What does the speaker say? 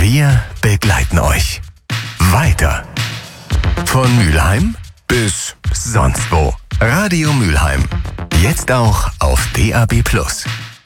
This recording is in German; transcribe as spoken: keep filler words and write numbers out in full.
Wir begleiten euch weiter. Von Mülheim bis sonst wo. Radio Mülheim. Jetzt auch auf D A B plus.